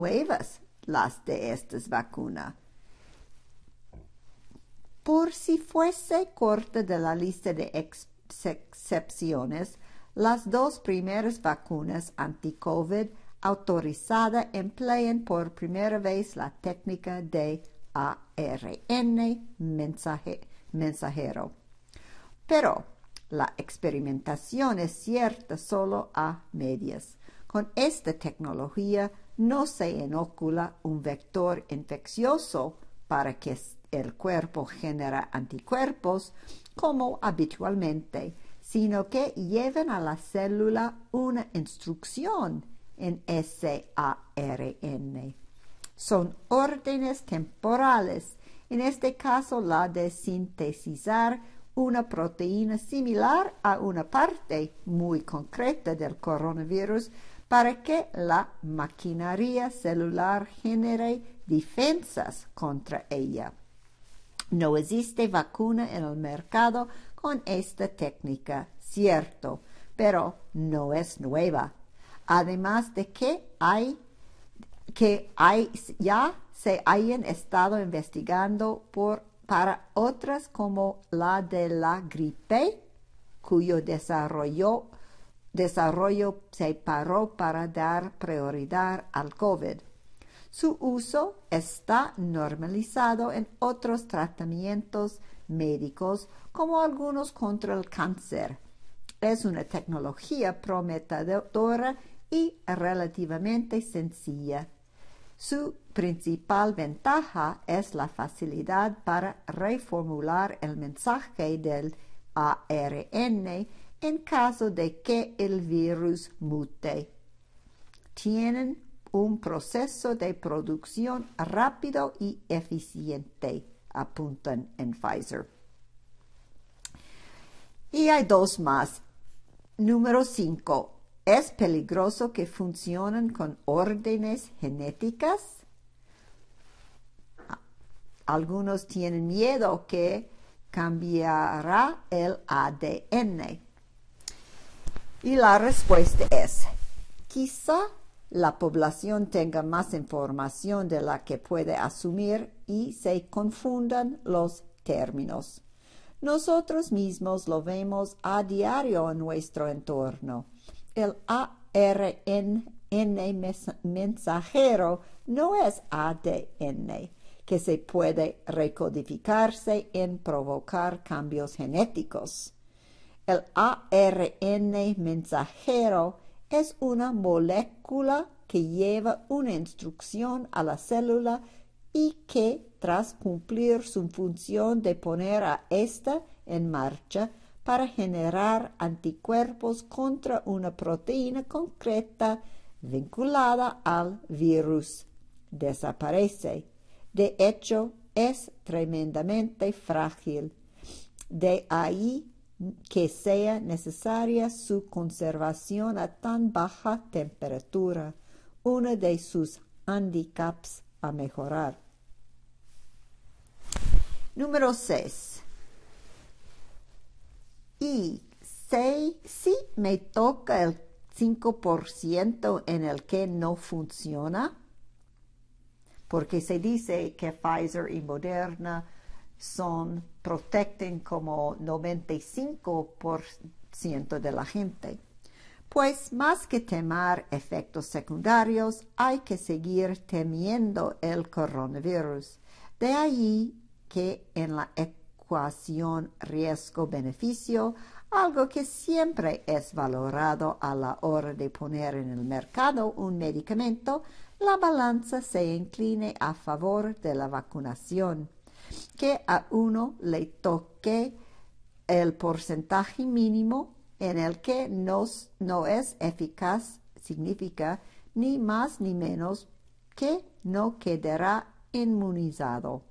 nuevas las de estas vacunas. Por si fuese corta de la lista de excepciones, las dos primeras vacunas anti-COVID autorizadas emplean por primera vez la técnica de ARN mensajero. Pero la experimentación es cierta solo a medias. Con esta tecnología no se inocula un vector infeccioso para que el cuerpo genere anticuerpos como habitualmente, sino que llevan a la célula una instrucción en ese ARN. Son órdenes temporales, en este caso la de sintetizar una proteína similar a una parte muy concreta del coronavirus para que la maquinaria celular genere defensas contra ella. No existe vacuna en el mercado con esta técnica, cierto, pero no es nueva. Además de que ya se hayan estado investigando para otras como la de la gripe, cuyo desarrollo se paró para dar prioridad al COVID. Su uso está normalizado en otros tratamientos médicos, como algunos contra el cáncer. Es una tecnología prometedora y relativamente sencilla. Su principal ventaja es la facilidad para reformular el mensaje del ARN en caso de que el virus mute. Tienen un proceso de producción rápido y eficiente, apuntan en Pfizer. Y hay dos más. Número 5. ¿Es peligroso que funcionen con órdenes genéticas? Algunos tienen miedo que cambiará el ADN. Y la respuesta es, quizá la población tenga más información de la que puede asumir y se confundan los términos. Nosotros mismos lo vemos a diario en nuestro entorno. El ARN mensajero no es ADN, que se puede recodificarse en provocar cambios genéticos. El ARN mensajero es una molécula que lleva una instrucción a la célula y que, tras cumplir su función de poner a ésta en marcha para generar anticuerpos contra una proteína concreta vinculada al virus, desaparece. De hecho, es tremendamente frágil. De ahí que sea necesaria su conservación a tan baja temperatura, uno de sus handicaps a mejorar. Número 6. Y si me toca el 5% en el que no funciona, porque se dice que Pfizer y Moderna protegen como 95% de la gente. Pues más que temer efectos secundarios, hay que seguir temiendo el coronavirus. De ahí que en la ecuación riesgo-beneficio, algo que siempre es valorado a la hora de poner en el mercado un medicamento, la balanza se incline a favor de la vacunación. Que a uno le toque el porcentaje mínimo en el que no es eficaz significa ni más ni menos que no quedará inmunizado.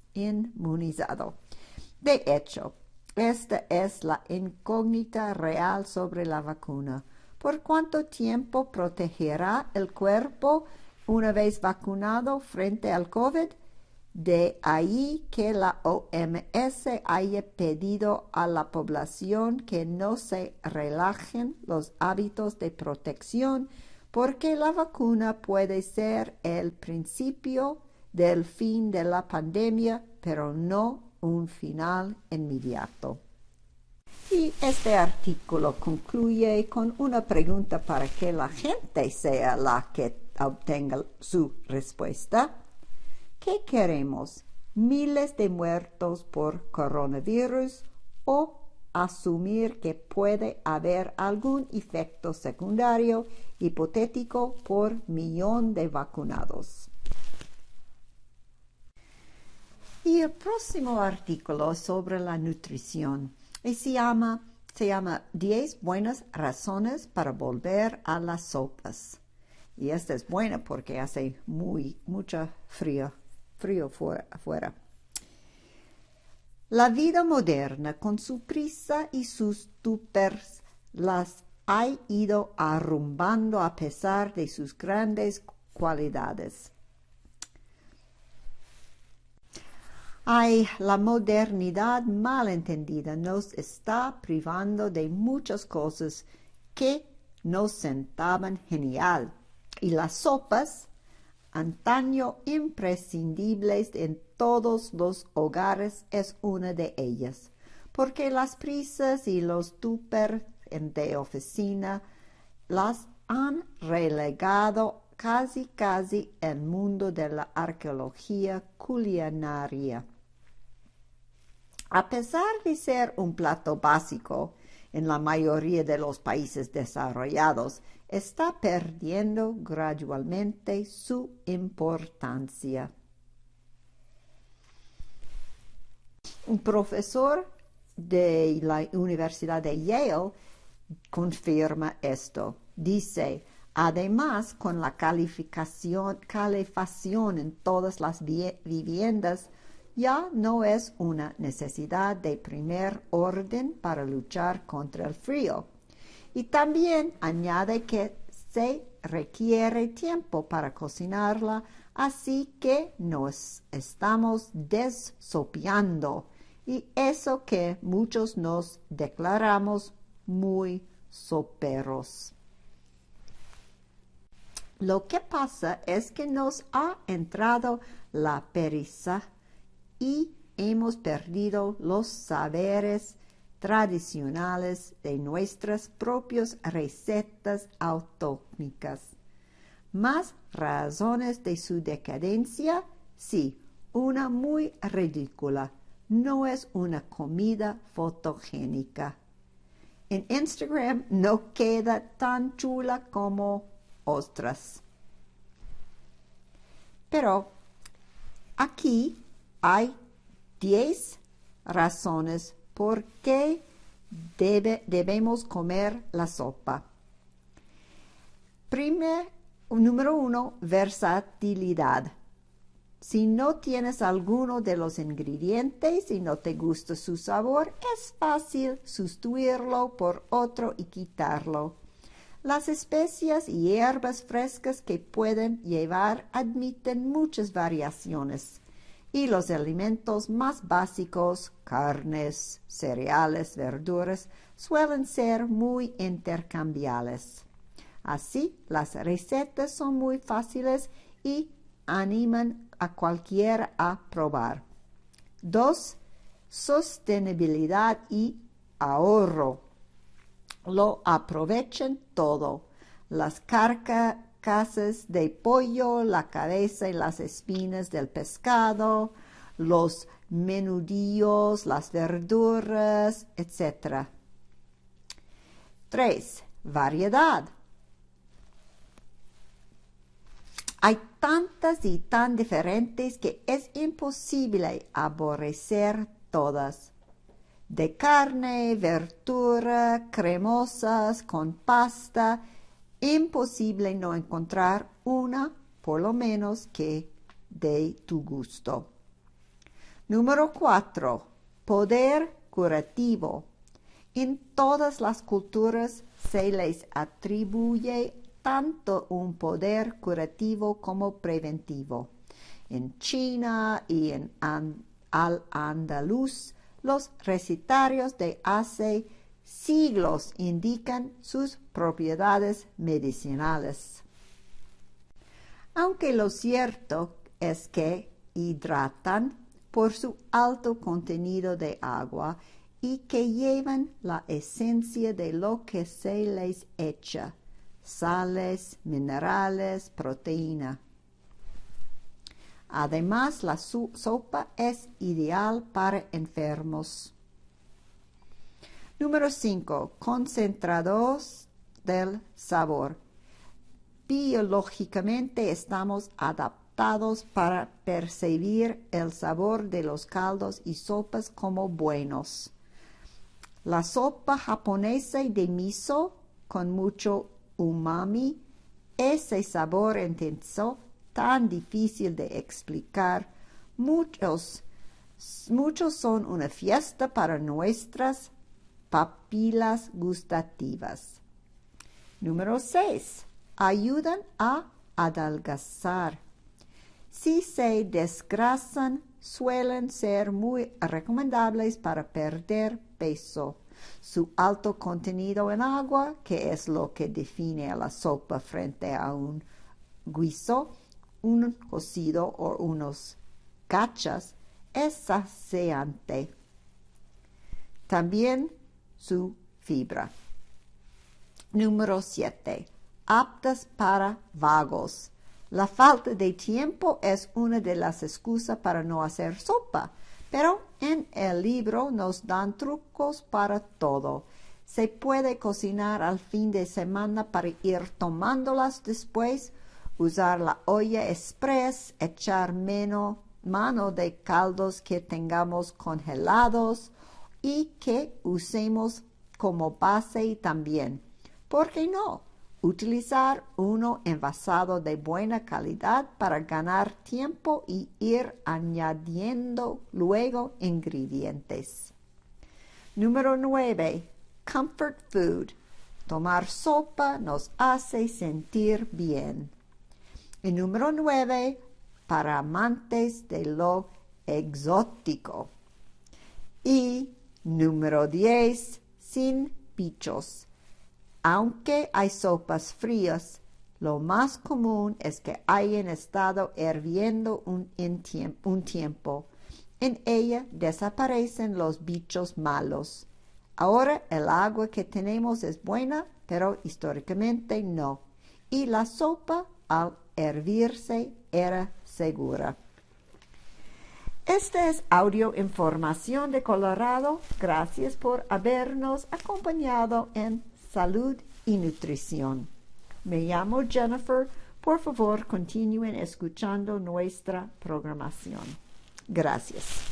De hecho, esta es la incógnita real sobre la vacuna. ¿Por cuánto tiempo protegerá el cuerpo una vez vacunado frente al COVID? De ahí que la OMS haya pedido a la población que no se relajen los hábitos de protección porque la vacuna puede ser el principio del fin de la pandemia, pero no un final inmediato. Y este artículo concluye con una pregunta para que la gente sea la que obtenga su respuesta. ¿Qué queremos? ¿Miles de muertos por coronavirus o asumir que puede haber algún efecto secundario hipotético por millón de vacunados? Y el próximo artículo sobre la nutrición y se llama 10 buenas razones para volver a las sopas. Y esta es buena porque hace mucho frío afuera. La vida moderna, con su prisa y sus tupers, las ha ido arrumbando a pesar de sus grandes cualidades. La modernidad mal entendida nos está privando de muchas cosas que nos sentaban genial. Y las sopas, antaño imprescindibles en todos los hogares, es una de ellas, porque las prisas y los tuppers de oficina las han relegado casi el mundo de la arqueología culinaria. A pesar de ser un plato básico en la mayoría de los países desarrollados, está perdiendo gradualmente su importancia. Un profesor de la Universidad de Yale confirma esto. Dice, además, con la calefacción en todas las viviendas, ya no es una necesidad de primer orden para luchar contra el frío. Y también añade que se requiere tiempo para cocinarla, así que nos estamos desopiando, y eso que muchos nos declaramos muy soperos. Lo que pasa es que nos ha entrado la pereza y hemos perdido los saberes tradicionales de nuestras propias recetas autóctonas. ¿Más razones de su decadencia? Sí, una muy ridícula. No es una comida fotogénica. En Instagram no queda tan chula como otras. Pero aquí hay 10 razones por qué debemos comer la sopa. Número 1, versatilidad. Si no tienes alguno de los ingredientes y no te gusta su sabor, es fácil sustituirlo por otro y quitarlo. Las especias y hierbas frescas que pueden llevar admiten muchas variaciones. Y los alimentos más básicos, carnes, cereales, verduras, suelen ser muy intercambiables. Así, las recetas son muy fáciles y animan a cualquiera a probar. 2. Sostenibilidad y ahorro. Lo aprovechan todo. Las carcasas de pollo, la cabeza y las espinas del pescado, los menudillos, las verduras, etc. 3. Variedad. Hay tantas y tan diferentes que es imposible aborrecer todas. De carne, verdura, cremosas, con pasta, imposible no encontrar una, por lo menos, que de tu gusto. Número 4. Poder curativo. En todas las culturas se les atribuye tanto un poder curativo como preventivo. En China y en Al-Andalus, los recetarios de hace siglos indican sus propiedades medicinales. aunque lo cierto es que hidratan por su alto contenido de agua y que llevan la esencia de lo que se les echa, sales, minerales, proteína. Además, la sopa es ideal para enfermos. Número 5. Concentrados del sabor. Biológicamente estamos adaptados para percibir el sabor de los caldos y sopas como buenos. La sopa japonesa de miso con mucho umami, ese sabor intenso tan difícil de explicar, muchos son una fiesta para nuestras papilas gustativas. Número 6. Ayudan a adelgazar. Si se desgrasan, suelen ser muy recomendables para perder peso. Su alto contenido en agua, que es lo que define a la sopa frente a un guiso, un cocido o unos gachas, es saciante. También su fibra. Número 7. Aptas para vagos. La falta de tiempo es una de las excusas para no hacer sopa, pero en el libro nos dan trucos para todo. Se puede cocinar al fin de semana para ir tomándolas después, usar la olla express, echar mano de caldos que tengamos congelados y que usemos como base también. ¿Por qué no? Utilizar uno envasado de buena calidad para ganar tiempo y ir añadiendo luego ingredientes. Número 9. Comfort food. Tomar sopa nos hace sentir bien. Y número 9. Para amantes de lo exótico. Y número 10. Sin bichos. Aunque hay sopas frías, lo más común es que hayan estado hirviendo un tiempo. En ella desaparecen los bichos malos. Ahora el agua que tenemos es buena, pero históricamente no. Y la sopa al hervirse era segura. Este es Audio Información de Colorado. Gracias por habernos acompañado en Salud y Nutrición. Me llamo Jennifer. Por favor, continúen escuchando nuestra programación. Gracias.